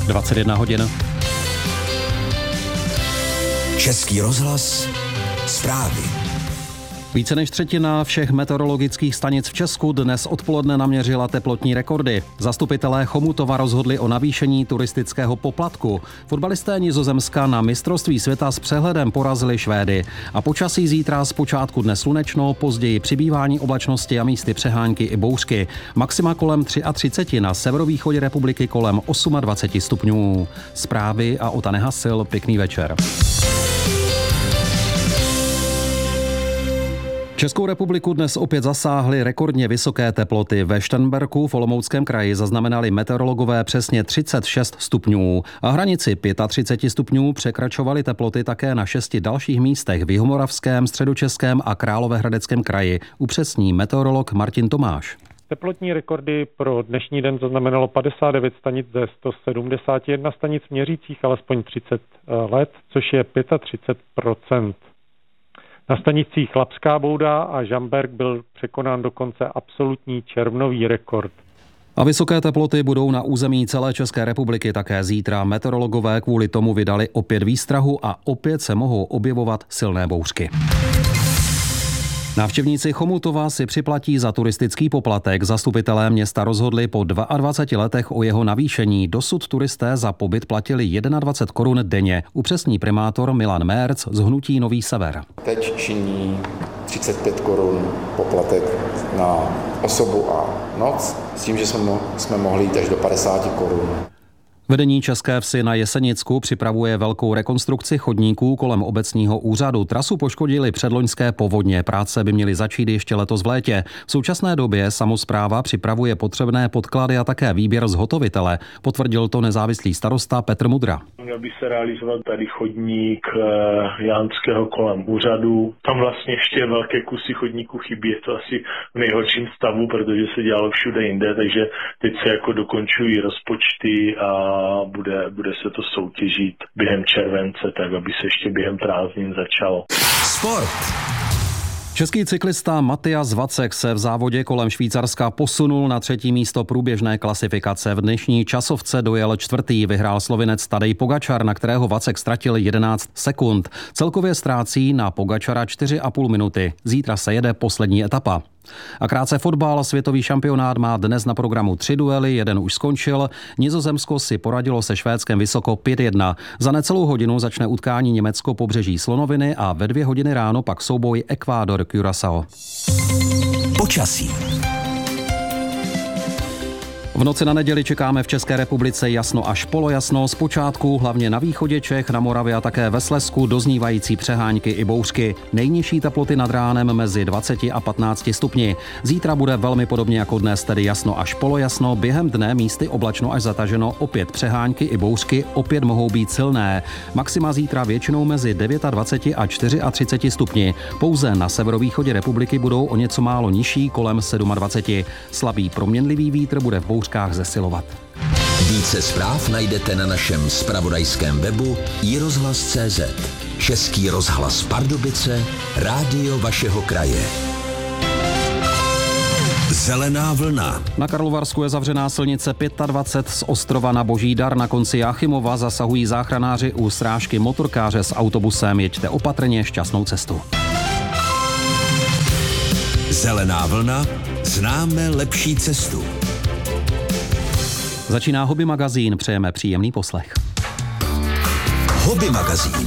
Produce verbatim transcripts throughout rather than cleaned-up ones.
dvacet jedna hodin. Český rozhlas, zprávy. Více než třetina všech meteorologických stanic v Česku dnes odpoledne naměřila teplotní rekordy. Zastupitelé Chomutova rozhodli o navýšení turistického poplatku. Fotbalisté Nizozemska na mistrovství světa s přehledem porazili Švédy. A počasí zítra zpočátku dne slunečno, později přibývání oblačnosti a místy přehánky i bouřky. Maxima kolem třicet tři, na severovýchodě republiky kolem dvacet osm stupňů. Zprávy a Ota Nehasil, pěkný večer. Českou republiku dnes opět zasáhly rekordně vysoké teploty. Ve Šternberku v Olomouckém kraji zaznamenali meteorologové přesně třicet šest stupňů. A hranici třicet pět stupňů překračovaly teploty také na šesti dalších místech v Jihomoravském, Středočeském a Královéhradeckém kraji. Upřesní meteorolog Martin Tomáš. Teplotní rekordy pro dnešní den zaznamenalo padesát devět stanic ze sto sedmdesát jedna stanic měřících alespoň třicet let, což je třicet pět procent. Na stanicích Labská Bouda a Žamberk byl překonán dokonce absolutní červnový rekord. A vysoké teploty budou na území celé České republiky také zítra. Meteorologové kvůli tomu vydali opět výstrahu a opět se mohou objevovat silné bouřky. Návštěvníci Chomutova si připlatí za turistický poplatek. Zastupitelé města rozhodli po dvaceti dvou letech o jeho navýšení. Dosud turisté za pobyt platili dvacet jedna korun denně. Upřesní primátor Milan Mérc z hnutí Nový Sever. Teď činí třicet pět korun poplatek na osobu a noc, s tím, že jsme, jsme mohli jít až do padesát korun. Vedení České Vsi na Jesenicku připravuje velkou rekonstrukci chodníků kolem obecního úřadu. Trasu poškodili předloňské povodně. Práce by měly začít ještě letos v létě. V současné době samospráva připravuje potřebné podklady a také výběr zhotovitele. Potvrdil to nezávislý starosta Petr Mudra. Měl by se realizovat tady chodník Jánského kolem úřadu. Tam vlastně ještě velké kusy chodníku chybí. Je to asi v nejhorším stavu, protože se dělalo všude jinde, takže teď se jako dokončují rozpočty a a bude, bude se to soutěžit během července, tak aby se ještě během prázdnin začalo. Sport. Český cyklista Matyas Vacek se v závodě kolem Švýcarska posunul na třetí místo průběžné klasifikace. V dnešní časovce dojel čtvrtý, vyhrál Slovinec Tadej Pogačar, na kterého Vacek ztratil jedenáct sekund. Celkově ztrácí na Pogačara čtyři a půl minuty. Zítra se jede poslední etapa. A krátce fotbal. Světový šampionát má dnes na programu tři duely, jeden už skončil. Nizozemsko si poradilo se Švédskem vysoko pět jedna. Za necelou hodinu začne utkání Německo pobřeží Slonoviny a ve dvě hodiny ráno pak souboj Ekvádor Curaçao. Počasí. V noci na neděli čekáme v České republice jasno až polojasno. Zpočátku hlavně na východě Čech, na Moravě a také ve Slezsku doznívající přehánky i bouřky. Nejnižší teploty nad ránem mezi dvaceti a patnácti stupni. Zítra bude velmi podobně jako dnes, tedy jasno až polojasno. Během dne místy oblačno až zataženo, opět přehánky i bouřky opět mohou být silné. Maxima zítra většinou mezi dvaceti devíti a třiceti čtyřmi stupni. Pouze na severovýchodě republiky budou o něco málo nižší, kolem dvaceti sedmi. Slabý proměnlivý vítr bude v bouřkách zesilovat. Více zpráv najdete na našem zpravodajském webu i rozhlas tečka cé zet. Český rozhlas Pardubice, rádio vašeho kraje. Zelená vlna. Na Karlovarsku je zavřená silnice dvacet pět z Ostrova na Boží Dar. Na konci Jáchymova zasahují záchranáři u srážky motorkáře s autobusem. Jeďte opatrně, šťastnou cestu. Zelená vlna. Známe lepší cestu. Začíná Hobby magazín, přejeme příjemný poslech. Hobby magazín.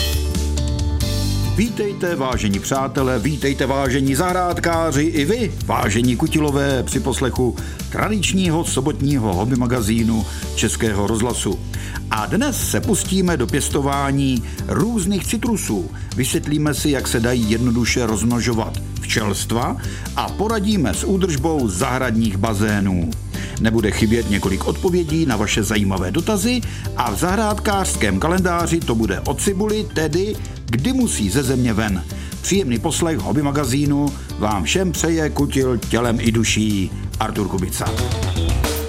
Vítejte, vážení přátelé, vítejte, vážení zahrádkáři, i vy, vážení kutilové, při poslechu tradičního sobotního hobby magazínu Českého rozhlasu. A dnes se pustíme do pěstování různých citrusů. Vysvětlíme si, jak se dají jednoduše rozmnožovat včelstva a poradíme s údržbou zahradních bazénů. Nebude chybět několik odpovědí na vaše zajímavé dotazy a v zahrádkářském kalendáři to bude o cibuli, tedy kdy musí ze země ven. Příjemný poslech hobby magazínu vám všem přeje kutil tělem i duší Artur Kubica.